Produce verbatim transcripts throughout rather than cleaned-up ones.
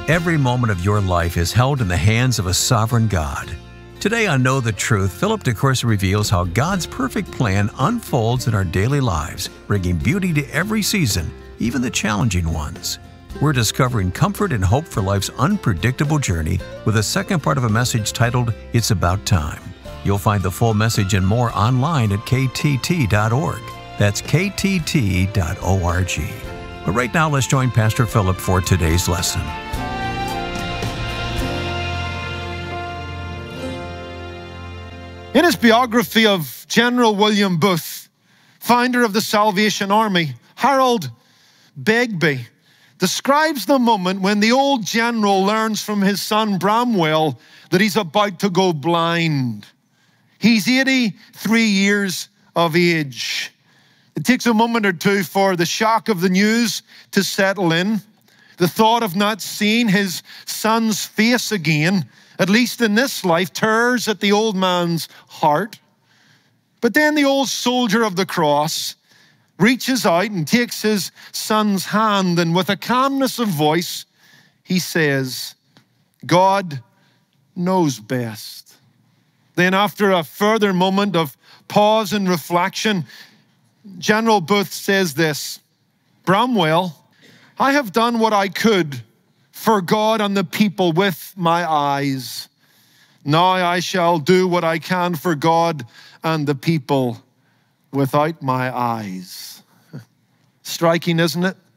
Every moment of your life is held in the hands of a sovereign God. Today on Know the Truth, Philip DeCourcy reveals how God's perfect plan unfolds in our daily lives, bringing beauty to every season, even the challenging ones. We're discovering comfort and hope for life's unpredictable journey with a second part of a message titled, It's About Time. You'll find the full message and more online at k t t dot org. That's k t t dot org. But right now, let's join Pastor Philip for today's lesson. In his biography of General William Booth, founder of the Salvation Army, Harold Begbie describes the moment when the old general learns from his son Bramwell that he's about to go blind. He's eighty-three years of age. It takes a moment or two for the shock of the news to settle in. The thought of not seeing his son's face again, at least in this life, tears at the old man's heart. But then the old soldier of the cross reaches out and takes his son's hand, and with a calmness of voice, he says, God knows best. Then after a further moment of pause and reflection, General Booth says this, Bramwell, I have done what I could for God and the people with my eyes. Now I shall do what I can for God and the people without my eyes. Striking, isn't it?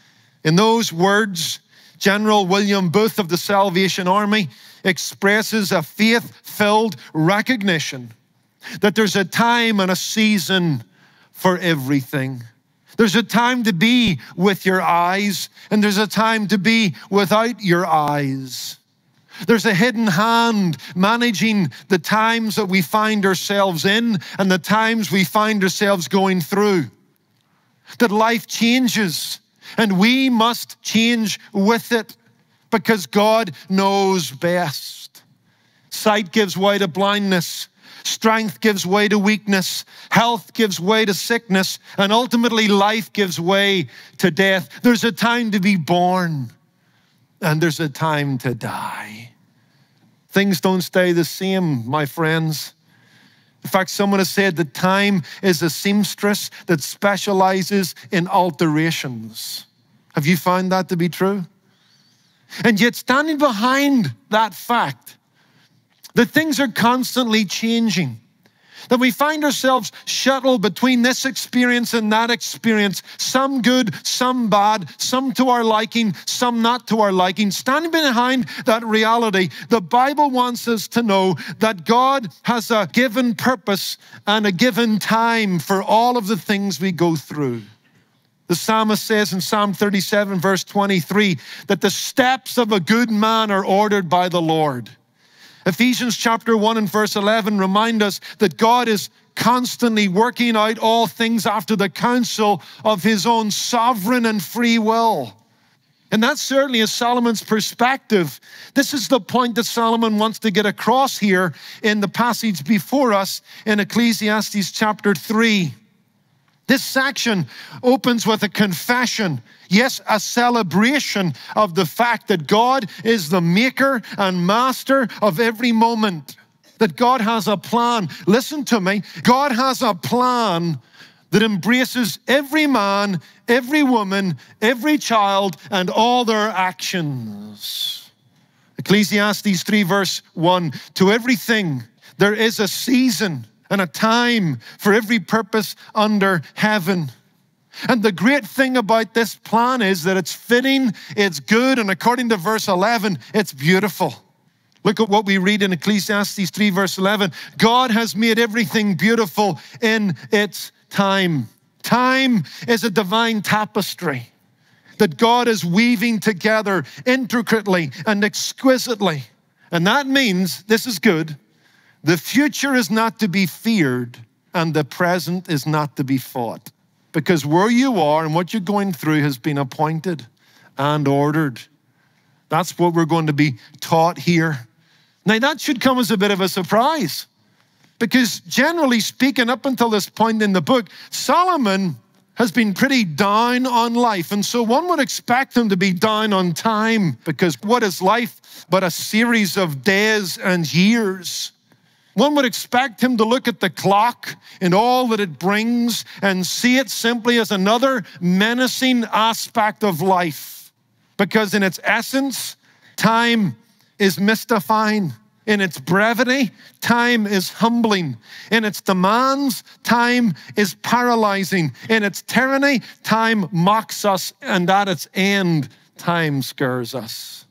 In those words, General William Booth of the Salvation Army expresses a faith-filled recognition that there's a time and a season for everything. There's a time to be with your eyes, and there's a time to be without your eyes. There's a hidden hand managing the times that we find ourselves in and the times we find ourselves going through. That life changes, and we must change with it because God knows best. Sight gives way to blindness. Strength gives way to weakness. Health gives way to sickness. And ultimately, life gives way to death. There's a time to be born, and there's a time to die. Things don't stay the same, my friends. In fact, someone has said that time is a seamstress that specializes in alterations. Have you found that to be true? And yet, standing behind that fact, that things are constantly changing, that we find ourselves shuttled between this experience and that experience, some good, some bad, some to our liking, some not to our liking. Standing behind that reality, the Bible wants us to know that God has a given purpose and a given time for all of the things we go through. The psalmist says in Psalm thirty-seven, verse twenty-three, that the steps of a good man are ordered by the Lord. Ephesians chapter one and verse eleven remind us that God is constantly working out all things after the counsel of his own sovereign and free will. And that certainly is Solomon's perspective. This is the point that Solomon wants to get across here in the passage before us in Ecclesiastes chapter three. This section opens with a confession, yes, a celebration of the fact that God is the maker and master of every moment, that God has a plan. Listen to me. God has a plan that embraces every man, every woman, every child, and all their actions. Ecclesiastes three, verse one, to everything there is a season and a time for every purpose under heaven. And the great thing about this plan is that it's fitting, it's good, and according to verse eleven, it's beautiful. Look at what we read in Ecclesiastes three, verse eleven. God has made everything beautiful in its time. Time is a divine tapestry that God is weaving together intricately and exquisitely. And that means, this is good, the future is not to be feared and the present is not to be fought. Because where you are and what you're going through has been appointed and ordered. That's what we're going to be taught here. Now that should come as a bit of a surprise. Because generally speaking, up until this point in the book, Solomon has been pretty down on life. And so one would expect him to be down on time, because what is life but a series of days and years? One would expect him to look at the clock and all that it brings and see it simply as another menacing aspect of life, because in its essence, time is mystifying. In its brevity, time is humbling. In its demands, time is paralyzing. In its tyranny, time mocks us. And at its end, time scares us.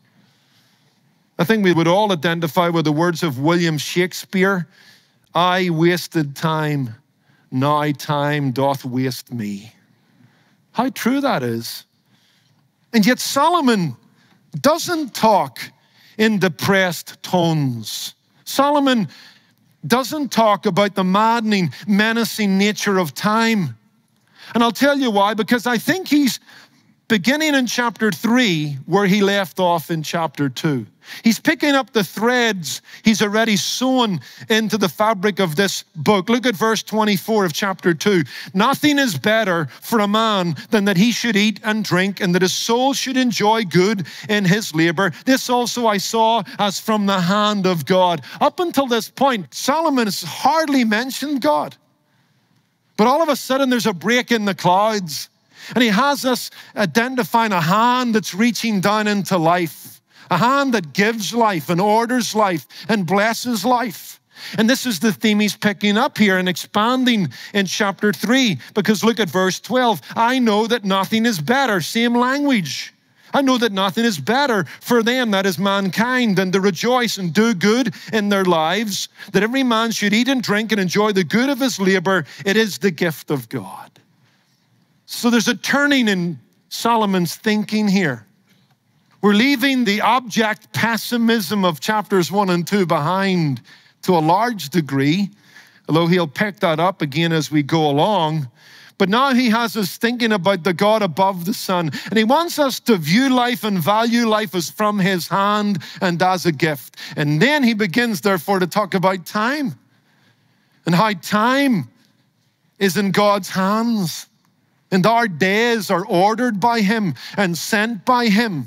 I think we would all identify with the words of William Shakespeare. I wasted time, now time doth waste me. How true that is. And yet Solomon doesn't talk in depressed tones. Solomon doesn't talk about the maddening, menacing nature of time. And I'll tell you why, because I think he's beginning in chapter three where he left off in chapter two. He's picking up the threads he's already sewn into the fabric of this book. Look at verse twenty-four of chapter two. Nothing is better for a man than that he should eat and drink, and that his soul should enjoy good in his labor. This also I saw as from the hand of God. Up until this point, Solomon has hardly mentioned God. But all of a sudden, there's a break in the clouds, and he has us identifying a hand that's reaching down into life. A hand that gives life and orders life and blesses life. And this is the theme he's picking up here and expanding in chapter three. Because look at verse twelve. I know that nothing is better. Same language. I know that nothing is better for them, that is mankind, than to rejoice and do good in their lives, that every man should eat and drink and enjoy the good of his labor. It is the gift of God. So there's a turning in Solomon's thinking here. We're leaving the object pessimism of chapters one and two behind to a large degree, although he'll pick that up again as we go along. But now he has us thinking about the God above the sun, and he wants us to view life and value life as from his hand and as a gift. And then he begins, therefore, to talk about time and how time is in God's hands, and our days are ordered by him and sent by him.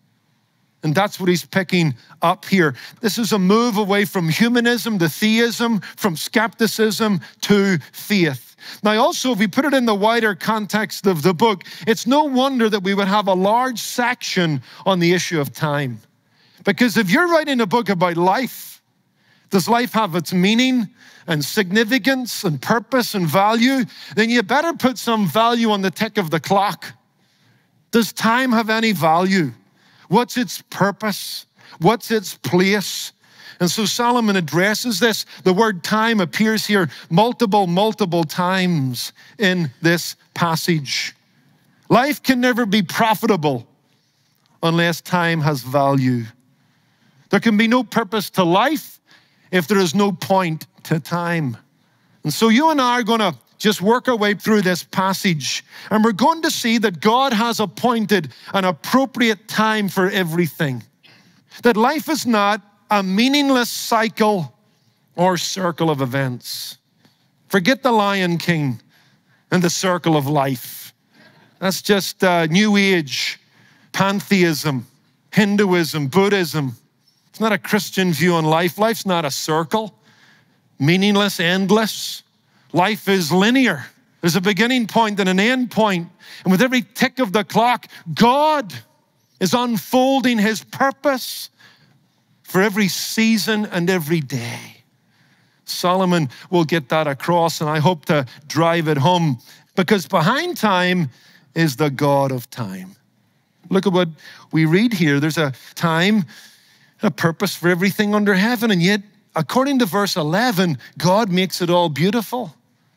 And that's what he's picking up here. This is a move away from humanism to theism, from skepticism to faith. Now also, if we put it in the wider context of the book, it's no wonder that we would have a large section on the issue of time. Because if you're writing a book about life, does life have its meaning and significance and purpose and value? Then you better put some value on the tick of the clock. Does time have any value? What's its purpose? What's its place? And so Solomon addresses this. The word time appears here multiple, multiple times in this passage. Life can never be profitable unless time has value. There can be no purpose to life if there is no point to time. And so you and I are going to just work our way through this passage, and we're going to see that God has appointed an appropriate time for everything. That life is not a meaningless cycle or circle of events. Forget the Lion King and the circle of life. That's just uh, New Age, pantheism, Hinduism, Buddhism. It's not a Christian view on life. Life's not a circle, meaningless, endless. Life is linear. There's a beginning point and an end point. And with every tick of the clock, God is unfolding his purpose for every season and every day. Solomon will get that across, and I hope to drive it home, because behind time is the God of time. Look at what we read here. There's a time, a purpose for everything under heaven, and yet, according to verse eleven, God makes it all beautiful.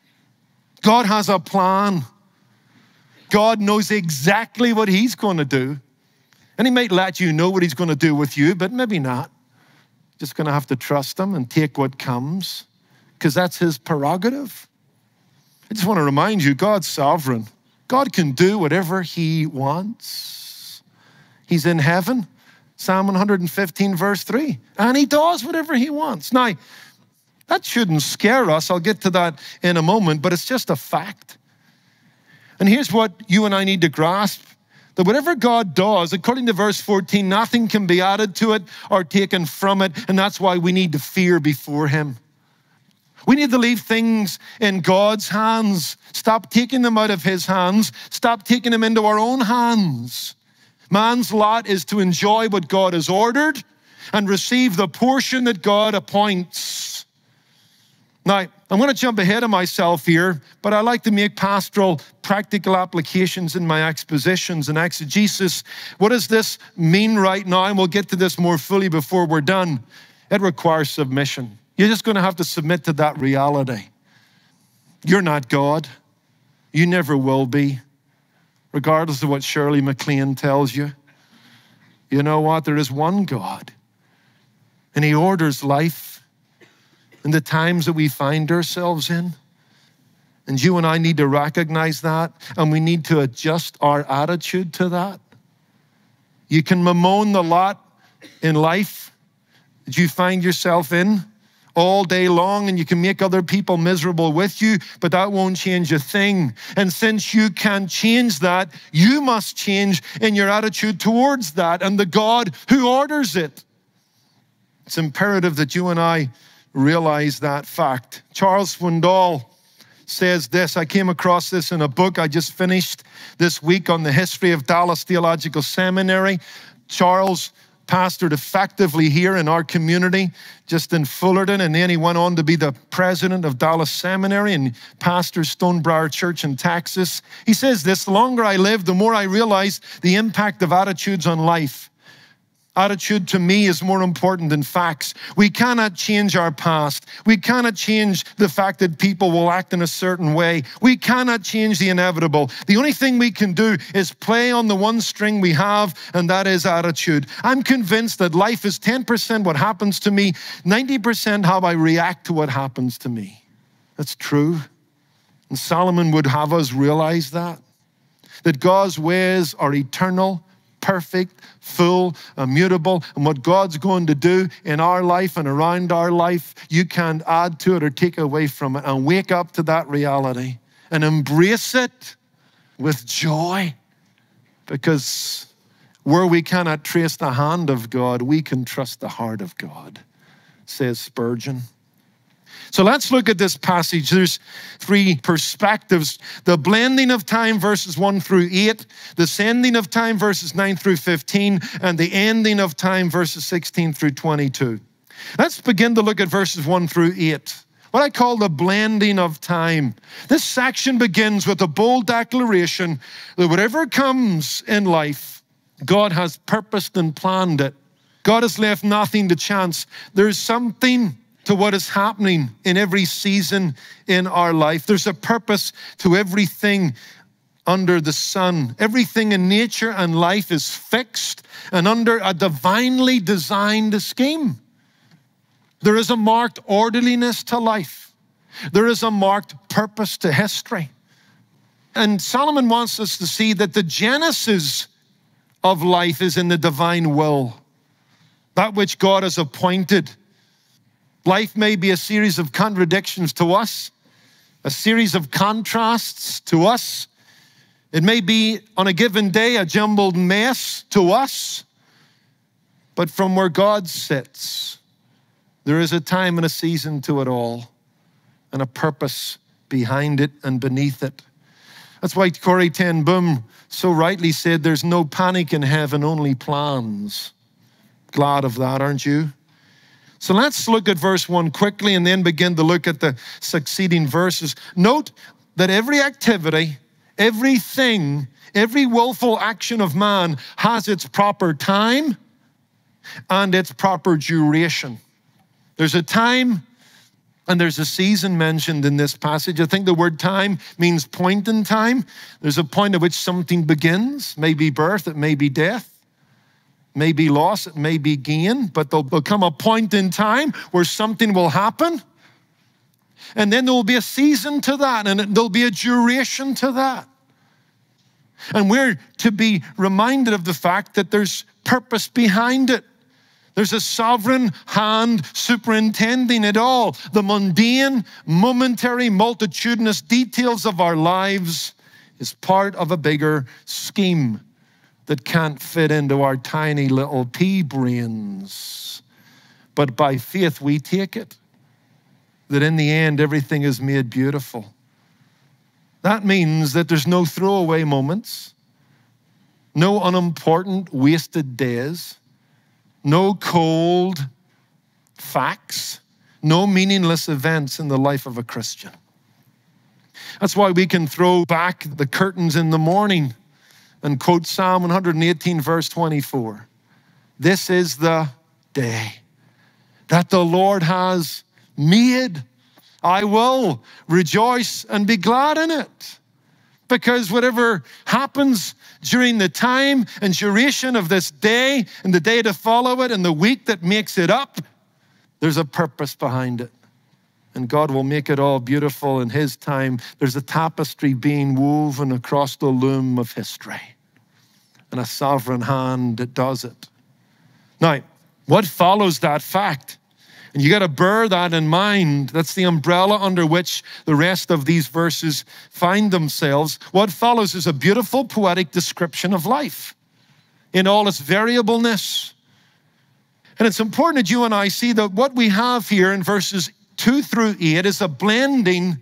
God has a plan. God knows exactly what he's going to do. And he might let you know what he's going to do with you, but maybe not. Just going to have to trust him and take what comes, because that's his prerogative. I just want to remind you, God's sovereign. God can do whatever he wants. He's in heaven, Psalm one fifteen, verse three, and he does whatever he wants. Now, that shouldn't scare us. I'll get to that in a moment, but it's just a fact. And here's what you and I need to grasp, that whatever God does, according to verse fourteen, nothing can be added to it or taken from it, and that's why we need to fear before him. We need to leave things in God's hands. Stop taking them out of his hands. Stop taking them into our own hands. Man's lot is to enjoy what God has ordered and receive the portion that God appoints. Now, I'm going to jump ahead of myself here, but I like to make pastoral, practical applications in my expositions and exegesis. What does this mean right now? And we'll get to this more fully before we're done. It requires submission. You're just going to have to submit to that reality. You're not God. You never will be, regardless of what Shirley MacLaine tells you. You know what? There is one God, and he orders life in the times that we find ourselves in. And you and I need to recognize that, and we need to adjust our attitude to that. You can bemoan the lot in life that you find yourself in all day long, and you can make other people miserable with you, but that won't change a thing. And since you can't change that, you must change in your attitude towards that and the God who orders it. It's imperative that you and I realize that fact. Charles Swindoll says this. I came across this in a book I just finished this week on the history of Dallas Theological Seminary. Charles pastored effectively here in our community, just in Fullerton, and then he went on to be the president of Dallas Seminary and pastors Stonebriar Church in Texas. He says this: the longer I live, the more I realize the impact of attitudes on life. Attitude to me is more important than facts. We cannot change our past. We cannot change the fact that people will act in a certain way. We cannot change the inevitable. The only thing we can do is play on the one string we have, and that is attitude. I'm convinced that life is ten percent what happens to me, ninety percent how I react to what happens to me. That's true. And Solomon would have us realize that, that God's ways are eternal, perfect, full, immutable, and what God's going to do in our life and around our life, you can't add to it or take away from it. And wake up to that reality and embrace it with joy, because where we cannot trace the hand of God, we can trust the heart of God, says Spurgeon. So let's look at this passage. There's three perspectives. The blending of time, verses one through eight, the sending of time, verses nine through fifteen, and the ending of time, verses sixteen through twenty-two. Let's begin to look at verses one through eight, what I call the blending of time. This section begins with a bold declaration that whatever comes in life, God has purposed and planned it. God has left nothing to chance. There's something to what is happening in every season in our life. There's a purpose to everything under the sun. Everything in nature and life is fixed and under a divinely designed scheme. There is a marked orderliness to life. There is a marked purpose to history. And Solomon wants us to see that the genesis of life is in the divine will, that which God has appointed. Life may be a series of contradictions to us, a series of contrasts to us. It may be on a given day a jumbled mess to us, but from where God sits, there is a time and a season to it all, and a purpose behind it and beneath it. That's why Corrie ten Boom so rightly said, there's no panic in heaven, only plans. Glad of that, aren't you? So let's look at verse one quickly and then begin to look at the succeeding verses. Note that every activity, everything, every willful action of man has its proper time and its proper duration. There's a time and there's a season mentioned in this passage. I think the word time means point in time. There's a point at which something begins, maybe birth, it may be death. May be loss, it may be gain, but there'll become a point in time where something will happen. And then there will be a season to that, and there'll be a duration to that. And we're to be reminded of the fact that there's purpose behind it. There's a sovereign hand superintending it all. The mundane, momentary, multitudinous details of our lives is part of a bigger scheme that can't fit into our tiny little pea brains. But by faith, we take it, that in the end, everything is made beautiful. That means that there's no throwaway moments, no unimportant wasted days, no cold facts, no meaningless events in the life of a Christian. That's why we can throw back the curtains in the morning and quote Psalm one eighteen, verse twenty-four. This is the day that the Lord has made. I will rejoice and be glad in it. Because whatever happens during the time and duration of this day and the day to follow it and the week that makes it up, there's a purpose behind it. And God will make it all beautiful in His time. There's a tapestry being woven across the loom of history, and a sovereign hand that does it. Now, what follows that fact? And you got to bear that in mind. That's the umbrella under which the rest of these verses find themselves. What follows is a beautiful poetic description of life in all its variableness. And it's important that you and I see that what we have here in verses two through eight is a blending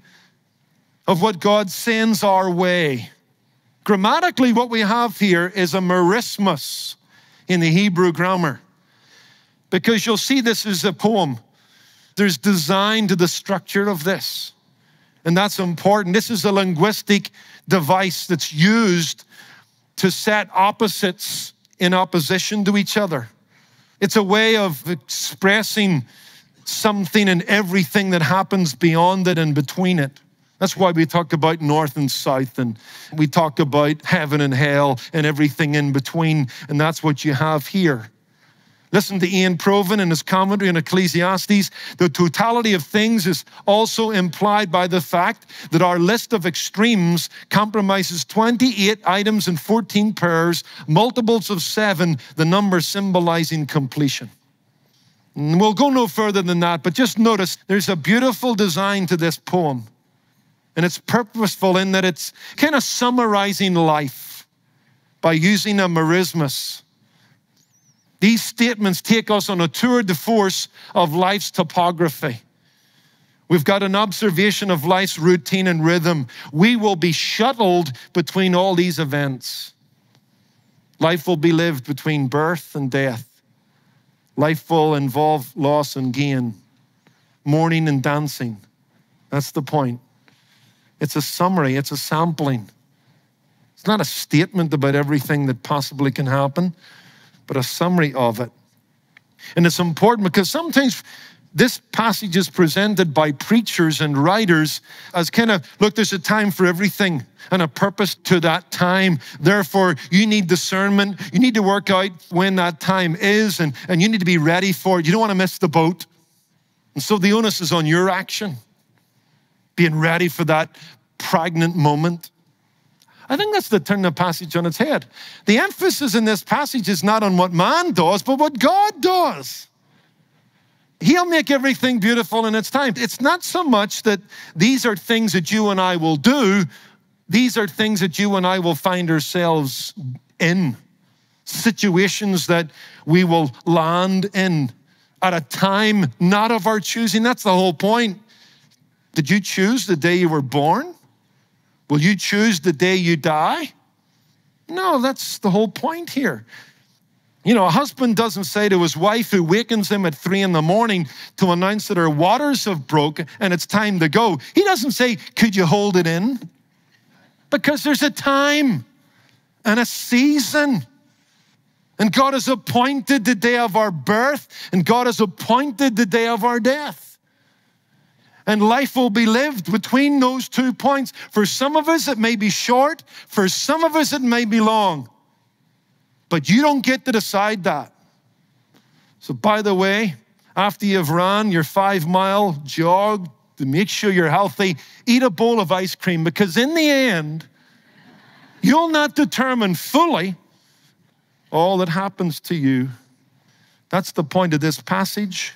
of what God sends our way. Grammatically, what we have here is a merismus in the Hebrew grammar, because you'll see this is a poem. There's design to the structure of this, and that's important. This is a linguistic device that's used to set opposites in opposition to each other. It's a way of expressing something and everything that happens beyond it and between it. That's why we talk about north and south, and we talk about heaven and hell and everything in between, and that's what you have here. Listen to Ian Provan in his commentary on Ecclesiastes. The totality of things is also implied by the fact that our list of extremes compromises twenty-eight items and fourteen pairs, multiples of seven, the number symbolizing completion. And we'll go no further than that, but just notice there's a beautiful design to this poem. And it's purposeful in that it's kind of summarizing life by using a merismus. These statements take us on a tour de force of life's topography. We've got an observation of life's routine and rhythm. We will be shuttled between all these events. Life will be lived between birth and death. Life will involve loss and gain, mourning and dancing. That's the point. It's a summary, it's a sampling. It's not a statement about everything that possibly can happen, but a summary of it. And it's important because sometimes this passage is presented by preachers and writers as kind of, look, there's a time for everything and a purpose to that time. Therefore, you need discernment. You need to work out when that time is, and, and you need to be ready for it. You don't want to miss the boat. And so the onus is on your action, being ready for that pregnant moment. I think that's to turn the passage on its head. The emphasis in this passage is not on what man does, but what God does. He'll make everything beautiful in its time. It's not so much that these are things that you and I will do. These are things that you and I will find ourselves in. Situations that we will land in at a time not of our choosing. That's the whole point. Did you choose the day you were born? Will you choose the day you die? No, that's the whole point here. You know, a husband doesn't say to his wife who wakens him at three in the morning to announce that her waters have broken and it's time to go. He doesn't say, could you hold it in? Because there's a time and a season. And God has appointed the day of our birth, and God has appointed the day of our death. And life will be lived between those two points. For some of us, it may be short. For some of us, it may be long. But you don't get to decide that. So by the way, after you've run your five-mile jog to make sure you're healthy, eat a bowl of ice cream, because in the end, you'll not determine fully all that happens to you. That's the point of this passage.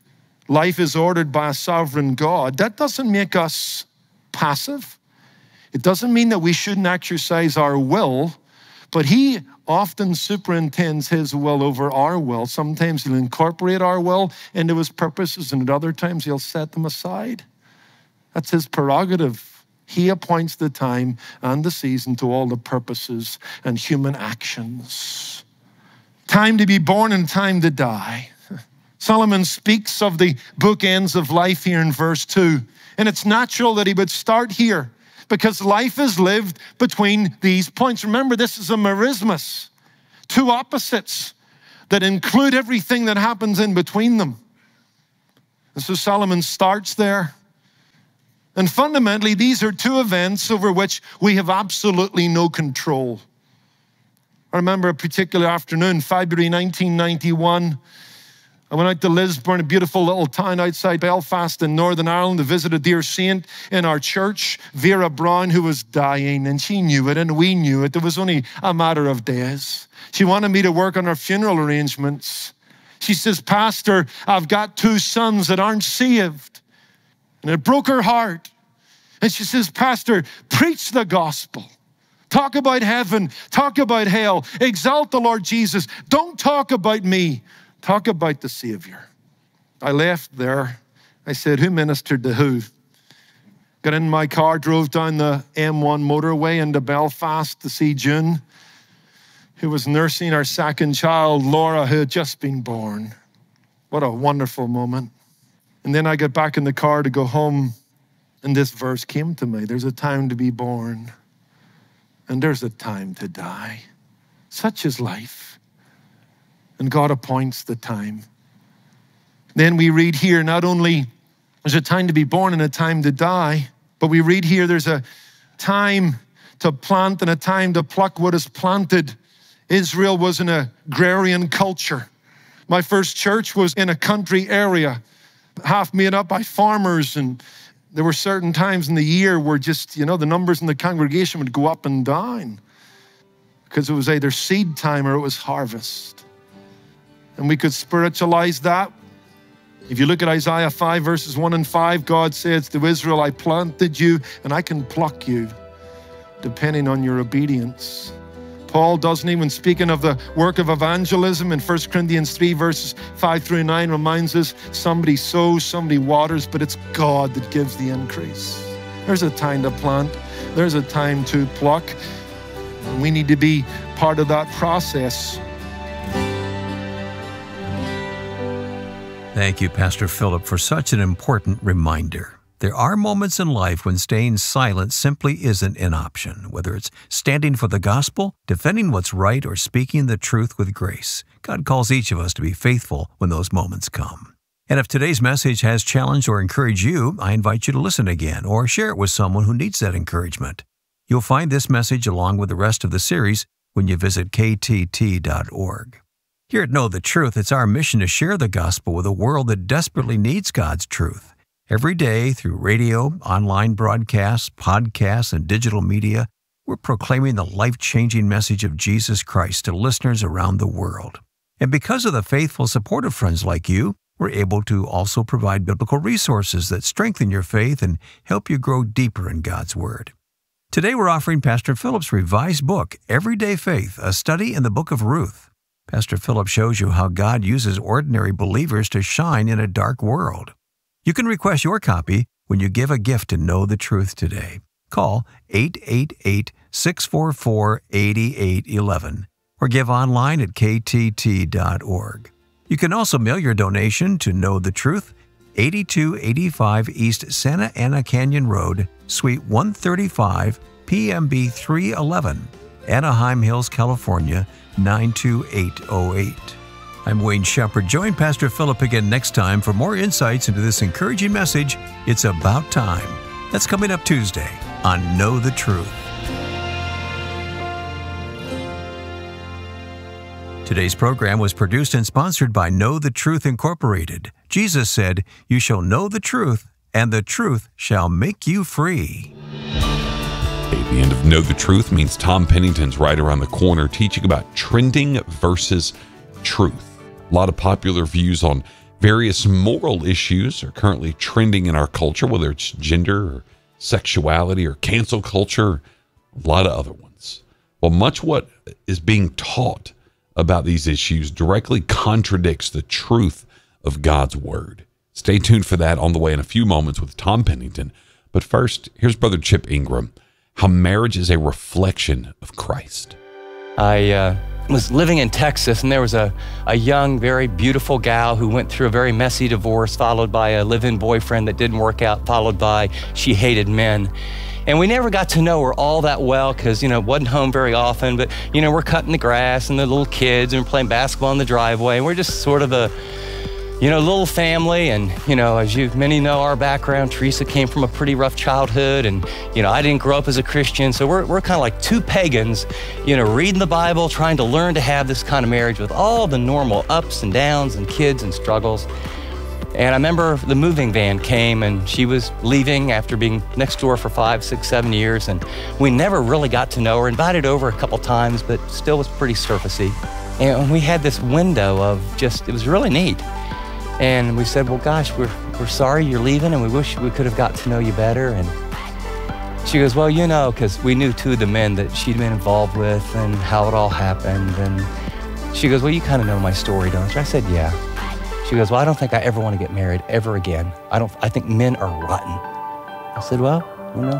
Life is ordered by a sovereign God. That doesn't make us passive. It doesn't mean that we shouldn't exercise our will, but he often superintends his will over our will. Sometimes he'll incorporate our will into his purposes, and at other times he'll set them aside. That's his prerogative. He appoints the time and the season to all the purposes and human actions. Time to be born and time to die. Solomon speaks of the bookends of life here in verse two, and it's natural that he would start here, because life is lived between these points. Remember, this is a merismus, two opposites that include everything that happens in between them. And so Solomon starts there. And fundamentally, these are two events over which we have absolutely no control. I remember a particular afternoon, February nineteen ninety-one, I went out to Lisburn, a beautiful little town outside Belfast in Northern Ireland, to visit a dear saint in our church, Vera Brown, who was dying, and she knew it, and we knew it. It was only a matter of days. She wanted me to work on her funeral arrangements. She says, Pastor, I've got two sons that aren't saved. And it broke her heart. And she says, Pastor, preach the gospel. Talk about heaven. Talk about hell. Exalt the Lord Jesus. Don't talk about me. Talk about the Savior. I left there. I said, who ministered to who? Got in my car, drove down the M one motorway into Belfast to see June, who was nursing our second child, Laura, who had just been born. What a wonderful moment. And then I got back in the car to go home, and this verse came to me. There's a time to be born, and there's a time to die. Such is life. And God appoints the time. Then we read here, not only there's a time to be born and a time to die, but we read here there's a time to plant and a time to pluck what is planted. Israel was an agrarian culture. My first church was in a country area, half made up by farmers, and there were certain times in the year where just, you know, the numbers in the congregation would go up and down because it was either seed time or it was harvest. And we could spiritualize that. If you look at Isaiah five, verses one and five, God says to Israel, I planted you and I can pluck you, depending on your obedience. Paul doesn't even, speaking of the work of evangelism in First Corinthians three, verses five through nine, reminds us somebody sows, somebody waters, but it's God that gives the increase. There's a time to plant. There's a time to pluck. And we need to be part of that process. Thank you, Pastor Philip, for such an important reminder. There are moments in life when staying silent simply isn't an option, whether it's standing for the gospel, defending what's right, or speaking the truth with grace. God calls each of us to be faithful when those moments come. And if today's message has challenged or encouraged you, I invite you to listen again or share it with someone who needs that encouragement. You'll find this message along with the rest of the series when you visit K T T dot org. Here at Know the Truth, it's our mission to share the gospel with a world that desperately needs God's truth. Every day, through radio, online broadcasts, podcasts, and digital media, we're proclaiming the life-changing message of Jesus Christ to listeners around the world. And because of the faithful, supportive friends like you, we're able to also provide biblical resources that strengthen your faith and help you grow deeper in God's Word. Today, we're offering Pastor Philip's revised book, Everyday Faith, a study in the book of Ruth. Pastor Philip shows you how God uses ordinary believers to shine in a dark world. You can request your copy when you give a gift to Know the Truth today. Call eight eight eight, six four four, eight eight one one or give online at K T T dot org. You can also mail your donation to Know the Truth, eighty-two eighty-five East Santa Ana Canyon Road, Suite one thirty-five, P M B three eleven, Anaheim Hills, California, nine two eight oh eight. I'm Wayne Shepherd. Join Pastor Philip again next time for more insights into this encouraging message, It's About Time. That's coming up Tuesday on Know the Truth. Today's program was produced and sponsored by Know the Truth Incorporated. Jesus said, "You shall know the truth, and the truth shall make you free." Hey, the end of Know the Truth means Tom Pennington's right around the corner teaching about trending versus truth. A lot of popular views on various moral issues are currently trending in our culture, whether it's gender or sexuality, or cancel culture, a lot of other ones. Well, much what is being taught about these issues directly contradicts the truth of God's word. Stay tuned for that on the way in a few moments with Tom Pennington. But first, here's Brother Chip Ingram, how marriage is a reflection of Christ. I uh, was living in Texas, and there was a, a young, very beautiful gal who went through a very messy divorce, followed by a live-in boyfriend that didn't work out, followed by she hated men. And we never got to know her all that well because, you know, wasn't home very often, but, you know, we're cutting the grass and the little kids and we're playing basketball in the driveway. And we're just sort of a, you know, little family. And, you know, as you many know our background, Teresa came from a pretty rough childhood. And, you know, I didn't grow up as a Christian. So we're, we're kind of like two pagans, you know, reading the Bible, trying to learn to have this kind of marriage with all the normal ups and downs and kids and struggles. And I remember the moving van came and she was leaving after being next door for five, six, seven years. And we never really got to know her, invited over a couple times, but still was pretty surfacey. And we had this window of just, it was really neat. And we said, well, gosh, we're, we're sorry you're leaving and we wish we could have got to know you better. And she goes, well, you know, because we knew two of the men that she'd been involved with and how it all happened. And she goes, well, you kind of know my story, don't you? I said, yeah. She goes, well, I don't think I ever want to get married ever again. I don't, I think men are rotten. I said, well, you know,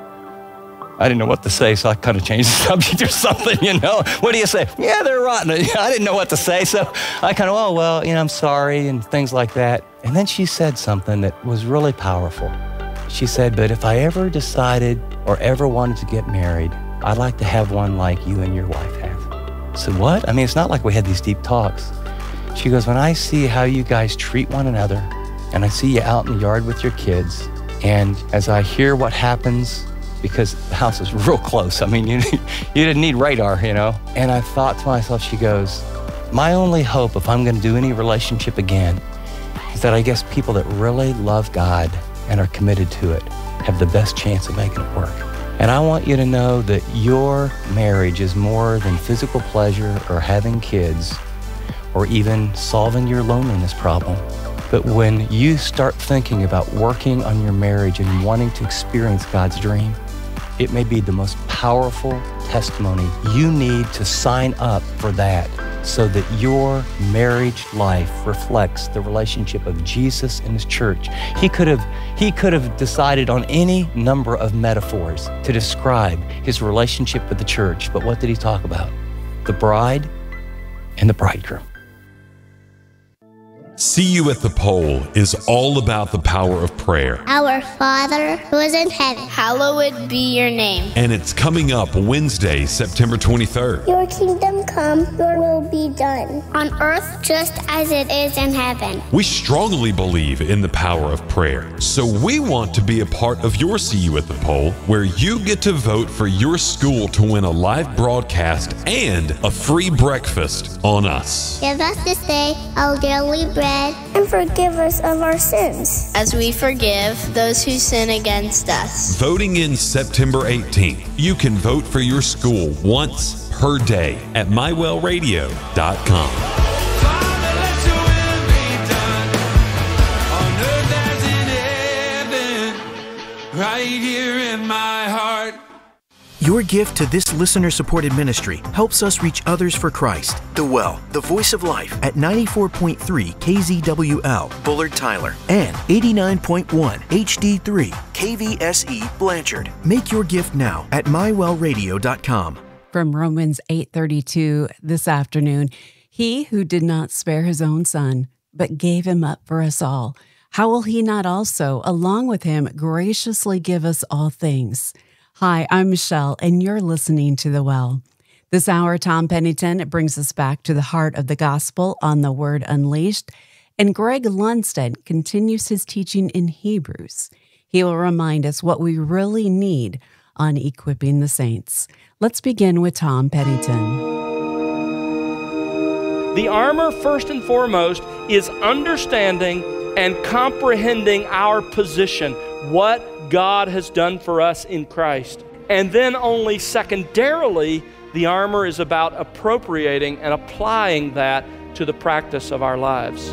I didn't know what to say, so I kind of changed the subject or something, you know. What do you say? Yeah, they're rotten. I didn't know what to say, so I kind of, oh, well, you know, I'm sorry and things like that. And then she said something that was really powerful. She said, but if I ever decided or ever wanted to get married, I'd like to have one like you and your wife have. I said, what? I mean, it's not like we had these deep talks. She goes, when I see how you guys treat one another, and I see you out in the yard with your kids, and as I hear what happens, because the house is real close, I mean, you, you didn't need radar, you know? And I thought to myself, she goes, my only hope if I'm gonna do any relationship again is that I guess people that really love God and are committed to it have the best chance of making it work. And I want you to know that your marriage is more than physical pleasure or having kids, or even solving your loneliness problem. But when you start thinking about working on your marriage and wanting to experience God's dream, it may be the most powerful testimony. You need to sign up for that so that your marriage life reflects the relationship of Jesus and his church. He could have, he could have decided on any number of metaphors to describe his relationship with the church, but what did he talk about? The bride and the bridegroom. See You at the Pole is all about the power of prayer. Our Father who is in heaven, hallowed be your name. And it's coming up Wednesday, September twenty-third. Your kingdom come, your will be done, on earth just as it is in heaven. We strongly believe in the power of prayer, so we want to be a part of your See You at the Pole, where you get to vote for your school to win a live broadcast and a free breakfast on us. Give us this day our daily bread, and forgive us of our sins, as we forgive those who sin against us. Voting in September eighteenth. You can vote for your school once per day at my well radio dot com. Right here in my heart. Your gift to this listener-supported ministry helps us reach others for Christ. The Well, the Voice of Life at ninety-four point three K Z W L, Bullard Tyler, and eighty-nine point one H D three K V S E, Blanchard. Make your gift now at my well radio dot com. From Romans eight thirty-two this afternoon, he who did not spare his own son, but gave him up for us all, how will he not also, along with him, graciously give us all things? Hi, I'm Michelle, and you're listening to The Well. This hour, Tom Pennington brings us back to the heart of the gospel on the Word Unleashed, and Greg Lundstedt continues his teaching in Hebrews. He will remind us what we really need on equipping the saints. Let's begin with Tom Pennington. The armor, first and foremost, is understanding and comprehending our position, what God has done for us in Christ. And then only secondarily, the armor is about appropriating and applying that to the practice of our lives.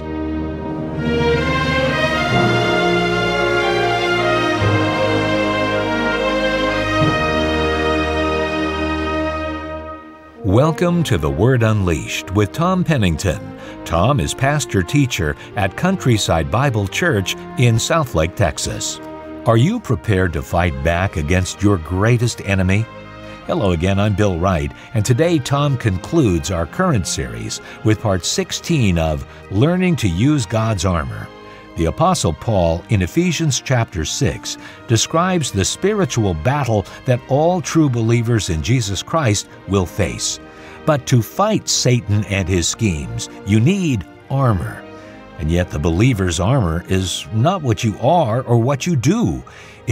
Welcome to The Word Unleashed with Tom Pennington. Tom is pastor-teacher at Countryside Bible Church in Southlake, Texas. Are you prepared to fight back against your greatest enemy? Hello again, I'm Bill Wright, and today Tom concludes our current series with part sixteen of Learning to Use God's Armor. The Apostle Paul, in Ephesians chapter six, describes the spiritual battle that all true believers in Jesus Christ will face. But to fight Satan and his schemes, you need armor. And yet the believer's armor is not what you are or what you do.